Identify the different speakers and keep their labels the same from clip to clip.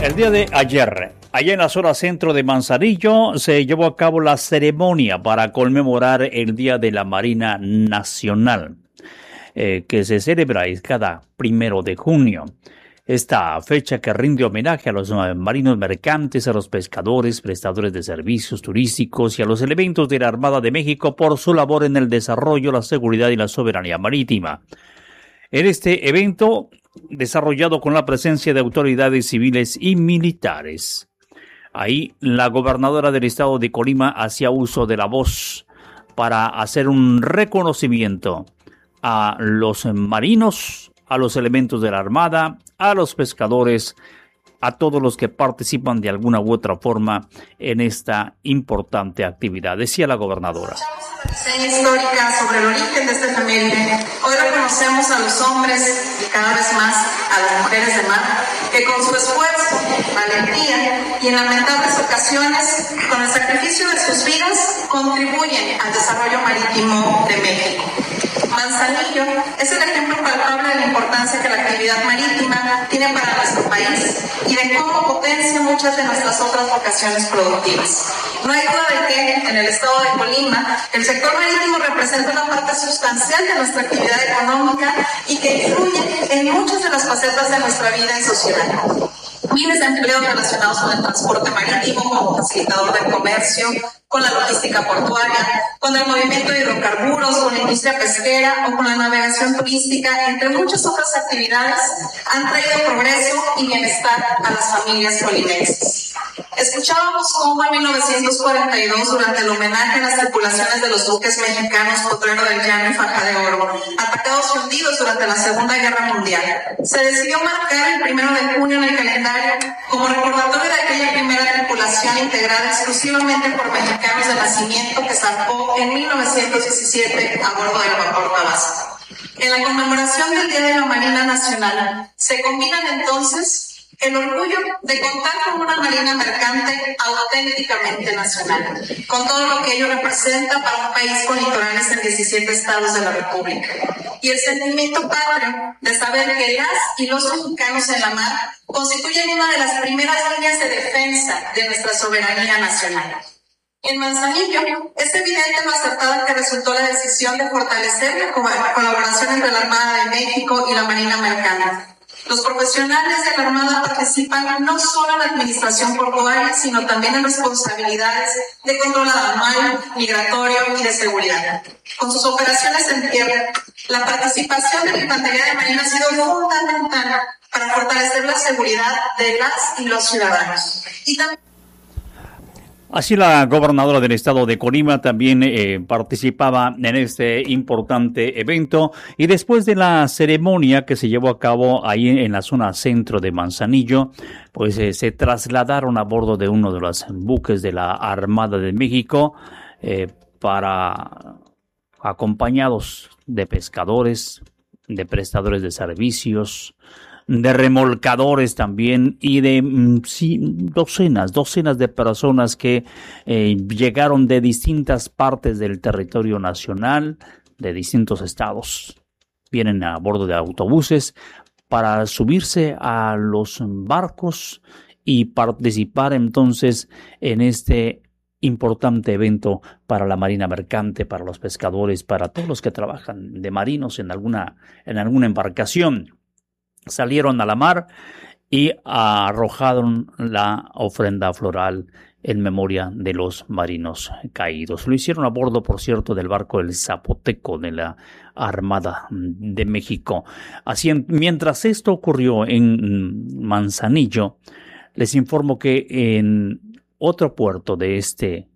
Speaker 1: El día de ayer, allá en la zona centro de Manzanillo, se llevó a cabo la ceremonia para conmemorar el Día de la Marina Nacional, que se celebra cada 1 de junio. Esta fecha que rinde homenaje a los marinos mercantes, a los pescadores, prestadores de servicios turísticos y a los elementos de la Armada de México por su labor en el desarrollo, la seguridad y la soberanía marítima. En este evento, desarrollado con la presencia de autoridades civiles y militares, ahí la gobernadora del estado de Colima hacía uso de la voz para hacer un reconocimiento a los marinos, a los elementos de la Armada, a los pescadores, a todos los que participan de alguna u otra forma en esta importante actividad. Decía la gobernadora.
Speaker 2: Diseño histórica sobre el origen de esta efeméride. Hoy reconocemos a los hombres y cada vez más a las mujeres de mar que con su esfuerzo, valentía y en lamentables ocasiones con el sacrificio de sus vidas contribuyen al desarrollo marítimo de México. Manzanillo es el ejemplo palpable de la importancia que la actividad marítima tiene para nuestro país y de cómo potencia muchas de nuestras otras vocaciones productivas. No hay duda de que en el estado de Colima el sector marítimo representa una parte sustancial de nuestra actividad económica y que influye en muchas de las facetas de nuestra vida y sociedad. Miles de empleos relacionados con el transporte marítimo como facilitador del comercio, con la logística portuaria, con el movimiento de hidrocarburos, con la industria pesquera o con la navegación turística, entre muchas otras actividades, han traído progreso y bienestar a las familias colimenses. Escuchábamos cómo en 1942, durante el homenaje a las tripulaciones de los buques mexicanos Potrero del Llano y Faja de Oro, atacados y hundidos durante la Segunda Guerra Mundial, se decidió marcar el 1 de junio en el calendario como recordatorio de aquella primera tripulación integrada exclusivamente por mexicanos de nacimiento que zarpó en 1917 a bordo del vapor Tabasco. En la conmemoración del Día de la Marina Nacional se combinan entonces el orgullo de contar con una marina mercante auténticamente nacional, con todo lo que ello representa para un país con litorales en 17 estados de la República, y el sentimiento patrio de saber que las y los mexicanos en la mar constituyen una de las primeras líneas de defensa de nuestra soberanía nacional. En Manzanillo es evidente lo acertada que resultó la decisión de fortalecer la colaboración entre la Armada de México y la Marina Mercante. Los profesionales de la Armada participan no solo en la administración portuaria, sino también en responsabilidades de control aduanal, migratorio y de seguridad. Con sus operaciones en tierra, la participación de la Infantería de Marina ha sido fundamental para fortalecer la seguridad de las y los ciudadanos. Y también
Speaker 1: así la gobernadora del estado de Colima también participaba en este importante evento, y después de la ceremonia que se llevó a cabo ahí en la zona centro de Manzanillo, pues se trasladaron a bordo de uno de los buques de la Armada de México acompañados de pescadores, de prestadores de servicios, de remolcadores también y de docenas de personas que llegaron de distintas partes del territorio nacional, de distintos estados. Vienen a bordo de autobuses para subirse a los barcos y participar entonces en este importante evento para la marina mercante, para los pescadores, para todos los que trabajan de marinos en alguna embarcación. Salieron a la mar y arrojaron la ofrenda floral en memoria de los marinos caídos. Lo hicieron a bordo, por cierto, del barco El Zapoteco de la Armada de México. Así, mientras esto ocurrió en Manzanillo, les informo que en otro puerto de este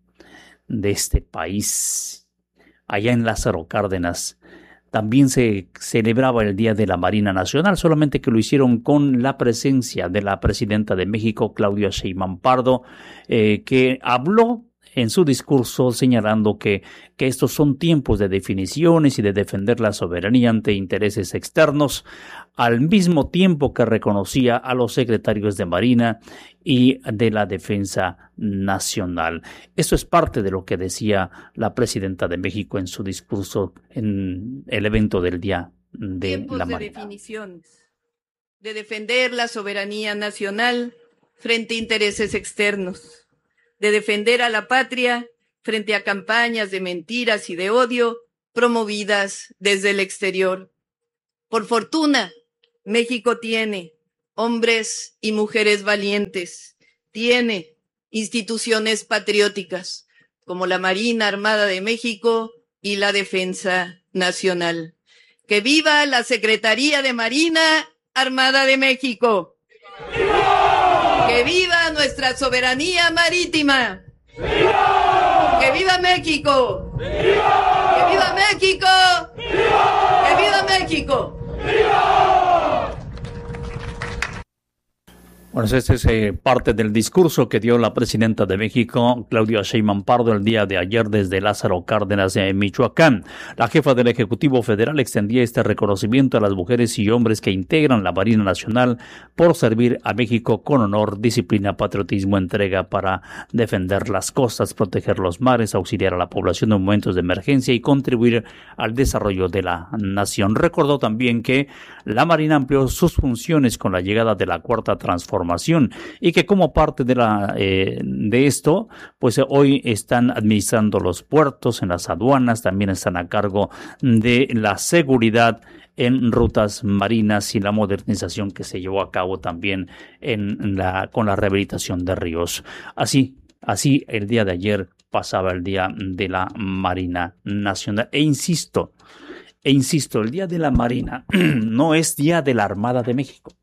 Speaker 1: país, allá en Lázaro Cárdenas, también se celebraba el Día de la Marina Nacional, solamente que lo hicieron con la presencia de la presidenta de México, Claudia Sheinbaum Pardo, que habló en su discurso señalando que estos son tiempos de definiciones y de defender la soberanía ante intereses externos, al mismo tiempo que reconocía a los secretarios de Marina y de la Defensa Nacional. Esto es parte de lo que decía la presidenta de México en su discurso en el evento del Día de la Marina.
Speaker 3: Tiempos de definiciones, de defender la soberanía nacional frente a intereses externos, de defender a la patria frente a campañas de mentiras y de odio promovidas desde el exterior. Por fortuna, México tiene hombres y mujeres valientes, tiene instituciones patrióticas como la Marina Armada de México y la Defensa Nacional. ¡Que viva la Secretaría de Marina Armada de México! ¡Viva! ¡Que viva nuestra soberanía marítima! ¡Viva! ¡Que viva México! ¡Viva! ¡Que viva México! ¡Viva! ¡Que viva México! ¡Viva!
Speaker 1: Bueno, este es parte del discurso que dio la presidenta de México, Claudia Sheinbaum Pardo, el día de ayer desde Lázaro Cárdenas, Michoacán. La jefa del Ejecutivo Federal extendía este reconocimiento a las mujeres y hombres que integran la Marina Nacional por servir a México con honor, disciplina, patriotismo, entrega para defender las costas, proteger los mares, auxiliar a la población en momentos de emergencia y contribuir al desarrollo de la nación. Recordó también que la Marina amplió sus funciones con la llegada de la Cuarta Transformación y que como parte de esto, pues hoy están administrando los puertos, en las aduanas, también están a cargo de la seguridad en rutas marinas y la modernización que se llevó a cabo también con la rehabilitación de ríos. Así el día de ayer pasaba el Día de la Marina Nacional. E insisto, el Día de la Marina no es Día de la Armada de México.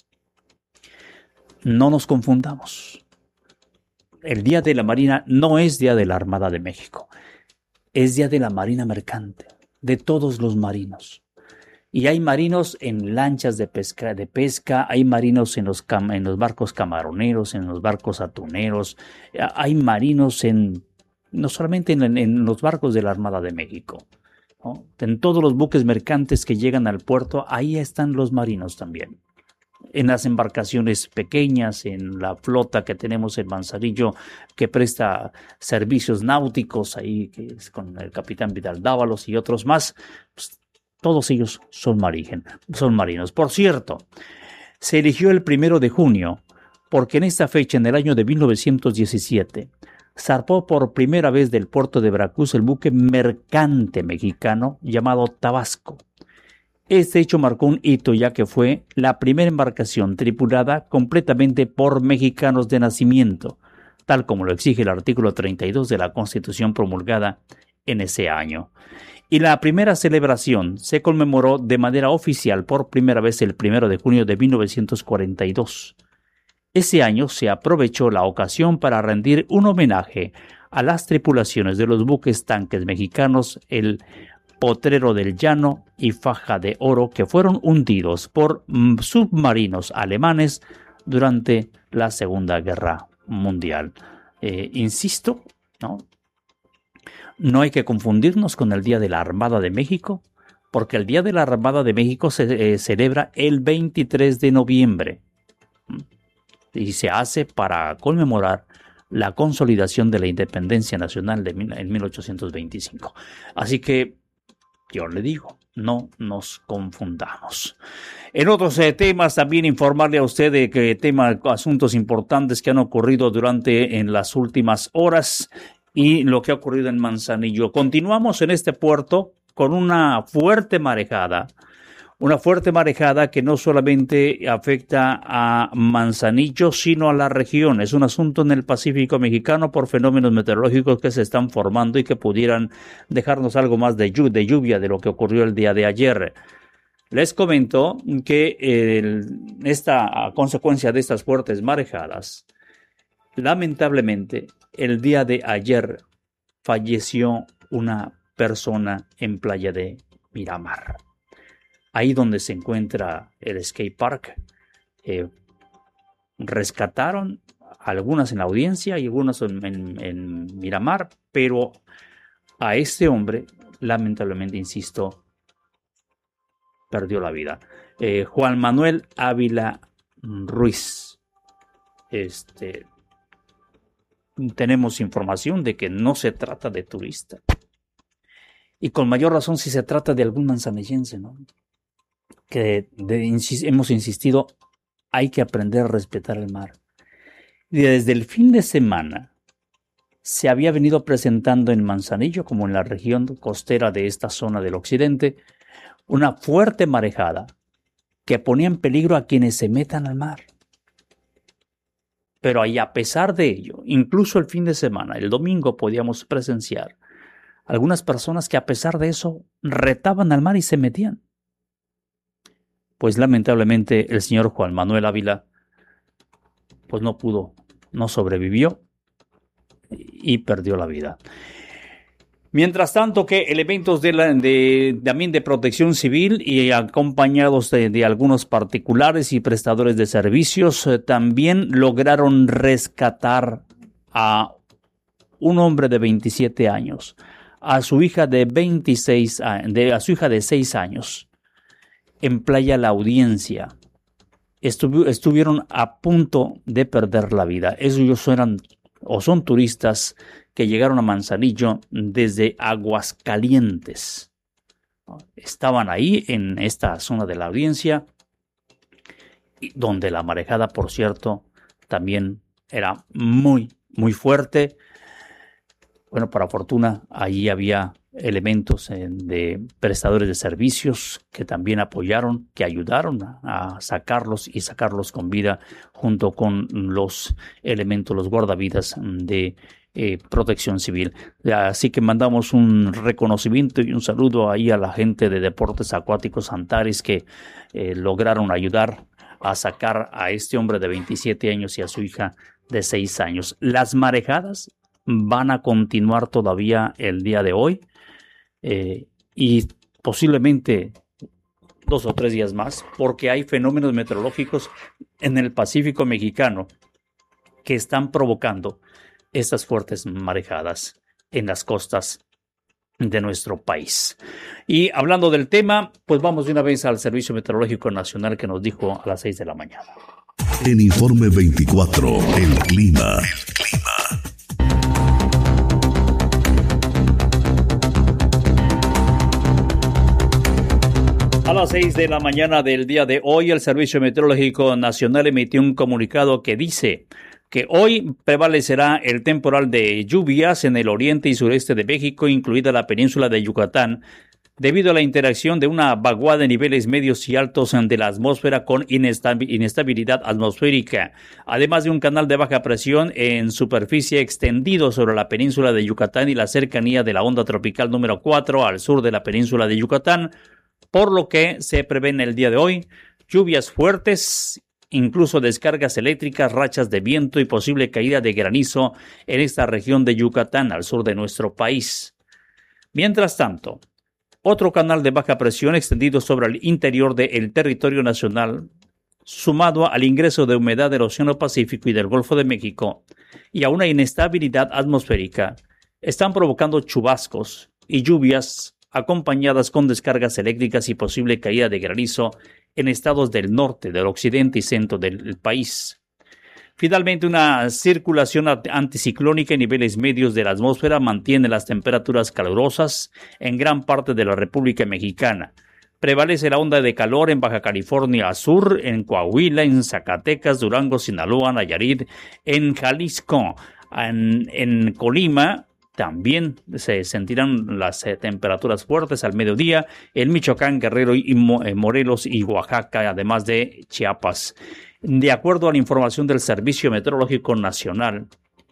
Speaker 1: No nos confundamos. El Día de la Marina no es Día de la Armada de México. Es Día de la Marina Mercante, de todos los marinos. Y hay marinos en lanchas de pesca, hay marinos en los barcos camaroneros, en los barcos atuneros, hay marinos no solamente en los barcos de la Armada de México, ¿no? En todos los buques mercantes que llegan al puerto, ahí están los marinos también. En las embarcaciones pequeñas, en la flota que tenemos en Manzanillo, que presta servicios náuticos, ahí que es con el capitán Vidal Dávalos y otros más, pues, todos ellos son marinos. Por cierto, se eligió el 1 de junio porque en esta fecha, en el año de 1917, zarpó por primera vez del puerto de Veracruz el buque mercante mexicano llamado Tabasco. Este hecho marcó un hito, ya que fue la primera embarcación tripulada completamente por mexicanos de nacimiento, tal como lo exige el artículo 32 de la Constitución promulgada en ese año. Y la primera celebración se conmemoró de manera oficial por primera vez el 1 de junio de 1942. Ese año se aprovechó la ocasión para rendir un homenaje a las tripulaciones de los buques tanques mexicanos, el Potrero del Llano y Faja de Oro, que fueron hundidos por submarinos alemanes durante la Segunda Guerra Mundial. Insisto, no hay que confundirnos con el Día de la Armada de México, porque el Día de la Armada de México se celebra el 23 de noviembre y se hace para conmemorar la consolidación de la independencia nacional en 1825. Así que yo le digo, no nos confundamos. En otros temas, también informarle a usted de que asuntos importantes que han ocurrido en las últimas horas y lo que ha ocurrido en Manzanillo. Continuamos en este puerto con una fuerte marejada que no solamente afecta a Manzanillo, sino a la región. Es un asunto en el Pacífico mexicano por fenómenos meteorológicos que se están formando y que pudieran dejarnos algo más de lluvia de lo que ocurrió el día de ayer. Les comento que a consecuencia de estas fuertes marejadas, lamentablemente, el día de ayer falleció una persona en Playa de Miramar. Ahí donde se encuentra el skate park, rescataron algunas en la audiencia y algunas en Miramar, pero a este hombre, lamentablemente, insisto, perdió la vida. Juan Manuel Ávila Ruiz. Tenemos información de que no se trata de turista. Y con mayor razón si se trata de algún manzanillense, ¿no? Que hemos insistido, hay que aprender a respetar el mar. Y desde el fin de semana se había venido presentando en Manzanillo, como en la región costera de esta zona del occidente, una fuerte marejada que ponía en peligro a quienes se metan al mar. Pero ahí, a pesar de ello, incluso el fin de semana, el domingo, podíamos presenciar algunas personas que a pesar de eso retaban al mar y se metían. Pues lamentablemente el señor Juan Manuel Ávila pues no pudo, no sobrevivió y perdió la vida. Mientras tanto que elementos también de protección civil y acompañados de algunos particulares y prestadores de servicios también lograron rescatar a un hombre de 27 años, a su hija de 6 años, en Playa La Audiencia. Estuvieron a punto de perder la vida. Ellos son turistas que llegaron a Manzanillo desde Aguascalientes. Estaban ahí en esta zona de La Audiencia, donde la marejada, por cierto, también era muy, muy fuerte. Bueno, para fortuna, allí había elementos de prestadores de servicios que también apoyaron, que ayudaron a sacarlos con vida junto con los elementos, los guardavidas de protección civil. Así que mandamos un reconocimiento y un saludo ahí a la gente de Deportes Acuáticos Antares que lograron ayudar a sacar a este hombre de 27 años y a su hija de 6 años. Las marejadas van a continuar todavía el día de hoy y posiblemente 2 o 3 días más, porque hay fenómenos meteorológicos en el Pacífico mexicano que están provocando estas fuertes marejadas en las costas de nuestro país. Y hablando del tema, pues vamos de una vez al Servicio Meteorológico Nacional que nos dijo a las 6 de la mañana.
Speaker 4: En Informe 24, el clima.
Speaker 1: A las 6 de la mañana del día de hoy, el Servicio Meteorológico Nacional emitió un comunicado que dice que hoy prevalecerá el temporal de lluvias en el oriente y sureste de México, incluida la península de Yucatán, debido a la interacción de una vaguada de niveles medios y altos de la atmósfera con inestabilidad atmosférica, además de un canal de baja presión en superficie extendido sobre la península de Yucatán y la cercanía de la onda tropical número 4 al sur de la península de Yucatán, por lo que se prevé en el día de hoy lluvias fuertes, incluso descargas eléctricas, rachas de viento y posible caída de granizo en esta región de Yucatán, al sur de nuestro país. Mientras tanto, otro canal de baja presión extendido sobre el interior del territorio nacional, sumado al ingreso de humedad del Océano Pacífico y del Golfo de México y a una inestabilidad atmosférica, están provocando chubascos y lluvias acompañadas con descargas eléctricas y posible caída de granizo en estados del norte, del occidente y centro del país. Finalmente, una circulación anticiclónica en niveles medios de la atmósfera mantiene las temperaturas calurosas en gran parte de la República Mexicana. Prevalece la onda de calor en Baja California Sur, en Coahuila, en Zacatecas, Durango, Sinaloa, Nayarit, en Jalisco, en Colima. También se sentirán las temperaturas fuertes al mediodía en Michoacán, Guerrero, y Morelos y Oaxaca, además de Chiapas. De acuerdo a la información del Servicio Meteorológico Nacional,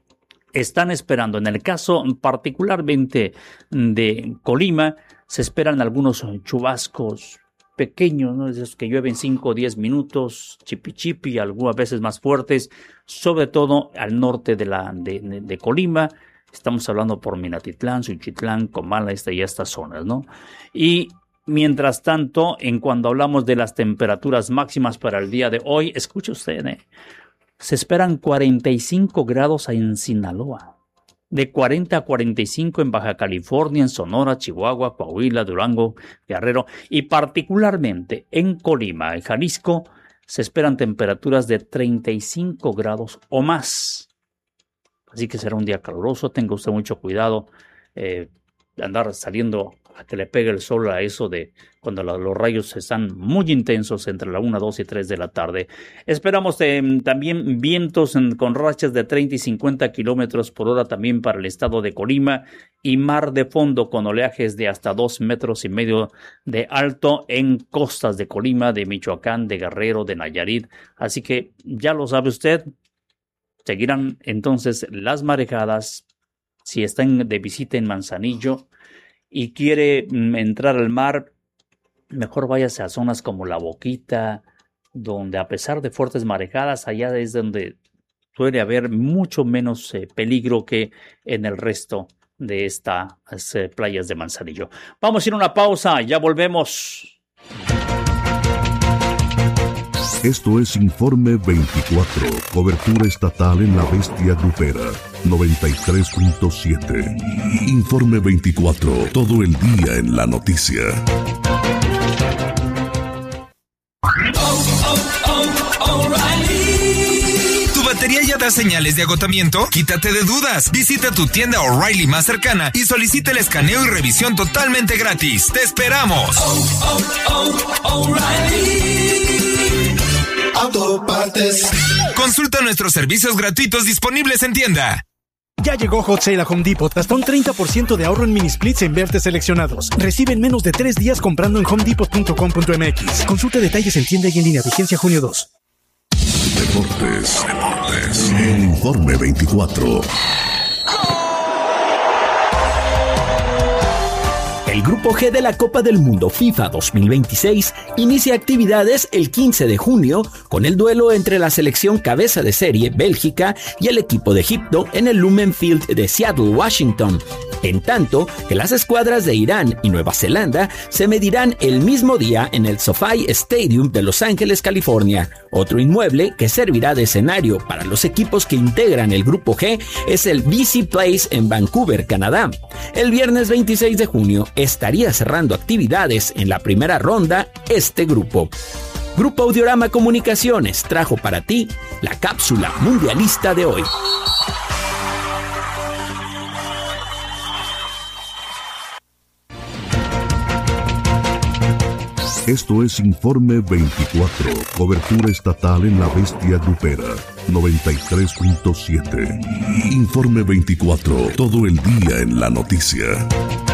Speaker 1: están esperando, en el caso particularmente de Colima, se esperan algunos chubascos pequeños, ¿no? Esos que llueven 5 o 10 minutos, chipi, algunas veces más fuertes, sobre todo al norte de Colima. Estamos hablando por Minatitlán, Suchitlán, Comala, estas zonas, ¿no? Y mientras tanto, cuando hablamos de las temperaturas máximas para el día de hoy, escuche usted, se esperan 45 grados en Sinaloa, de 40 a 45 en Baja California, en Sonora, Chihuahua, Coahuila, Durango, Guerrero, y particularmente en Colima, en Jalisco, se esperan temperaturas de 35 grados o más. Así que será un día caluroso, tenga usted mucho cuidado de andar saliendo a que le pegue el sol a eso de cuando los rayos están muy intensos entre la 1, 2 y 3 de la tarde. Esperamos también vientos con rachas de 30 y 50 kilómetros por hora también para el estado de Colima y mar de fondo con oleajes de hasta 2,5 metros de alto en costas de Colima, de Michoacán, de Guerrero, de Nayarit. Así que ya lo sabe usted, seguirán entonces las marejadas. Si están de visita en Manzanillo y quiere entrar al mar, mejor váyase a zonas como La Boquita, donde a pesar de fuertes marejadas, allá es donde suele haber mucho menos peligro que en el resto de estas playas de Manzanillo. Vamos a ir a una pausa, ya volvemos.
Speaker 4: Esto es Informe 24, cobertura estatal en la bestia grupera, 93.7. Informe 24, todo el día en la noticia.
Speaker 5: ¿Tu batería ya da señales de agotamiento? Quítate de dudas. Visita tu tienda O'Reilly más cercana y solicita el escaneo y revisión totalmente gratis. ¡Te esperamos!
Speaker 6: Autopartes.
Speaker 5: Consulta nuestros servicios gratuitos disponibles en tienda.
Speaker 6: Ya llegó Hot Sale a Home Depot. Hasta un 30% de ahorro en mini splits en vertes seleccionados. Recibe en menos de 3 días comprando en homedepot.com.mx. Consulta detalles en tienda y en línea. Vigencia junio 2.
Speaker 4: Deportes. El Informe 24.
Speaker 7: El Grupo G de la Copa del Mundo FIFA 2026 inicia actividades el 15 de junio con el duelo entre la selección cabeza de serie Bélgica y el equipo de Egipto en el Lumen Field de Seattle, Washington. En tanto que las escuadras de Irán y Nueva Zelanda se medirán el mismo día en el SoFi Stadium de Los Ángeles, California. Otro inmueble que servirá de escenario para los equipos que integran el Grupo G es el BC Place en Vancouver, Canadá. El viernes 26 de junio estaría cerrando actividades en la primera ronda este grupo. Grupo Audiorama Comunicaciones trajo para ti la cápsula mundialista de hoy.
Speaker 4: Esto es Informe 24, cobertura estatal en la bestia grupera, 93.7. Informe 24, todo el día en la noticia.